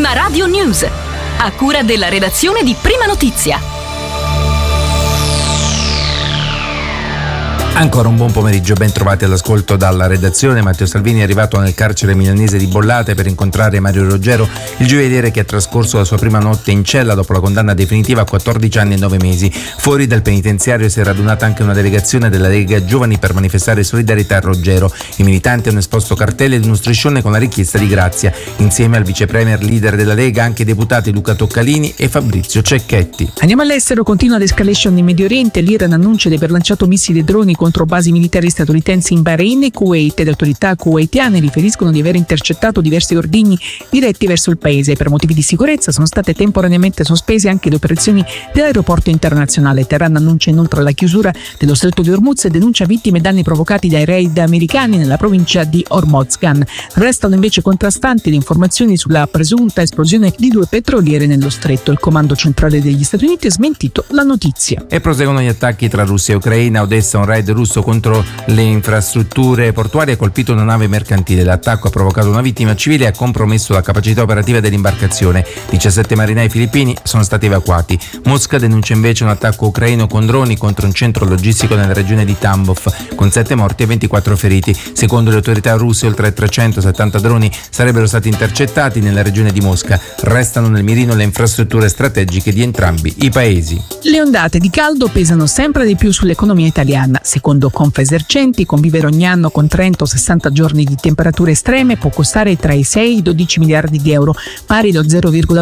Prima Radio News, a cura della redazione di Prima Notizia. Ancora un buon pomeriggio, ben trovati all'ascolto dalla redazione. Matteo Salvini è arrivato nel carcere milanese di Bollate per incontrare Mario Roggero, il gioielliere che ha trascorso la sua prima notte in cella dopo la condanna definitiva a 14 anni e 9 mesi. Fuori dal penitenziario si è radunata anche una delegazione della Lega Giovani per manifestare solidarietà a Roggero. I militanti hanno esposto cartelli ed uno striscione con la richiesta di grazia. Insieme al vice premier leader della Lega anche i deputati Luca Toccalini e Fabrizio Cecchetti. Andiamo all'estero, continua l'escalation in Medio Oriente. L'Iran annuncia di aver lanciato missili e droni contro basi militari statunitensi in Bahrain e Kuwait. Le autorità kuwaitiane riferiscono di aver intercettato diversi ordigni diretti verso il paese. Per motivi di sicurezza sono state temporaneamente sospese anche le operazioni dell'aeroporto internazionale. Teheran annuncia inoltre la chiusura dello stretto di Hormuz e denuncia vittime e danni provocati dai raid americani nella provincia di Hormozgan. Restano invece contrastanti le informazioni sulla presunta esplosione di 2 petroliere nello stretto. Il comando centrale degli Stati Uniti ha smentito la notizia. E proseguono gli attacchi tra Russia e Ucraina. A Odessa un raid russo contro le infrastrutture portuali ha colpito una nave mercantile. L'attacco ha provocato una vittima civile e ha compromesso la capacità operativa dell'imbarcazione. 17 marinai filippini sono stati evacuati. Mosca denuncia invece un attacco ucraino con droni contro un centro logistico nella regione di Tambov, con 7 morti e 24 feriti. Secondo le autorità russe, oltre 370 droni sarebbero stati intercettati nella regione di Mosca. Restano nel mirino le infrastrutture strategiche di entrambi i paesi. Le ondate di caldo pesano sempre di più sull'economia italiana. Secondo Confesercenti, convivere ogni anno con 30 o 60 giorni di temperature estreme può costare tra i 6 e i 12 miliardi di euro, pari lo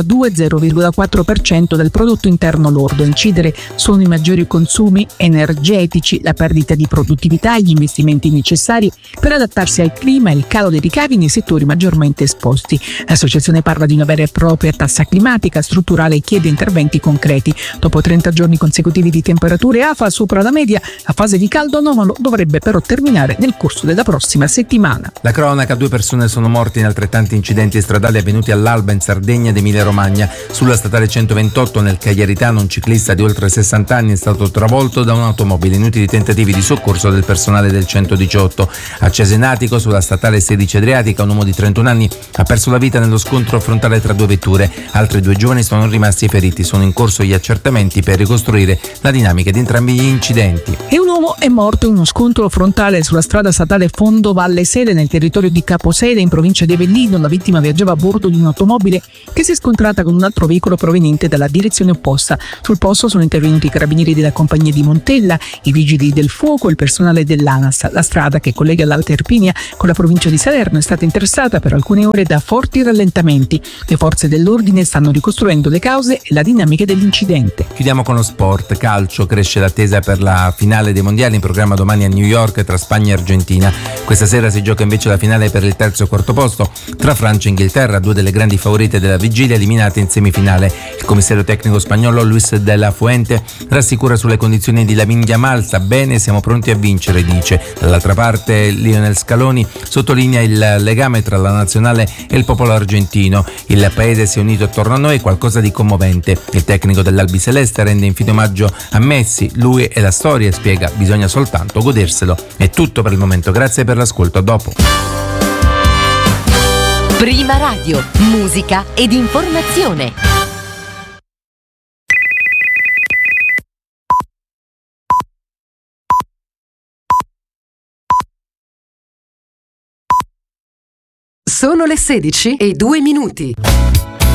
0,2-0,4% del prodotto interno lordo. A incidere sono i maggiori consumi energetici, la perdita di produttività, gli investimenti necessari per adattarsi al clima e il calo dei ricavi nei settori maggiormente esposti. L'associazione parla di una vera e propria tassa climatica strutturale e chiede interventi concreti. Dopo 30 giorni consecutivi di temperature AFA sopra la media, la fase di caldo anomalo dovrebbe però terminare nel corso della prossima settimana. La cronaca: 2 persone sono morte in altrettanti incidenti stradali avvenuti all'alba in Sardegna ed Emilia Romagna. Sulla statale 128 nel Cagliaritano un ciclista di oltre 60 anni è stato travolto da un'automobile. Inutili tentativi di soccorso del personale del 118. A Cesenatico, sulla statale 16 Adriatica, un uomo di 31 anni ha perso la vita nello scontro frontale tra 2 vetture. Altri 2 giovani sono rimasti feriti. Sono in corso gli accertamenti per ricostruire la dinamica di entrambi gli incidenti. E un uomo è morto in uno scontro frontale sulla strada statale Fondo Valle Sele nel territorio di Caposele in provincia di Avellino. La vittima viaggiava a bordo di un'automobile che si è scontrata con un altro veicolo proveniente dalla direzione opposta. Sul posto sono intervenuti i carabinieri della compagnia di Montella, i vigili del fuoco e il personale dell'ANAS. La strada che collega l'Alta Irpinia con la provincia di Salerno è stata interessata per alcune ore da forti rallentamenti. Le forze dell'ordine stanno ricostruendo le cause e la dinamica dell'incidente. Chiudiamo con lo sport. Calcio: cresce l'attesa per la finale dei mondiali in programma domani a New York tra Spagna e Argentina. Questa sera si gioca invece la finale per il terzo e quarto posto tra Francia e Inghilterra, 2 delle grandi favorite della vigilia eliminate in semifinale. Il commissario tecnico spagnolo Luis de la Fuente rassicura sulle condizioni di Lamine Yamal: sta bene, siamo pronti a vincere, dice. Dall'altra parte Lionel Scaloni sottolinea il legame tra la nazionale e il popolo argentino. Il paese si è unito attorno a noi, qualcosa di commovente. Il tecnico dell'Albiceleste rende infine omaggio a Messi: lui è la storia, spiega, bisogna soltanto goderselo. È tutto per il momento, grazie per l'ascolto, a dopo. Prima Radio, musica ed informazione. Sono le 16:02.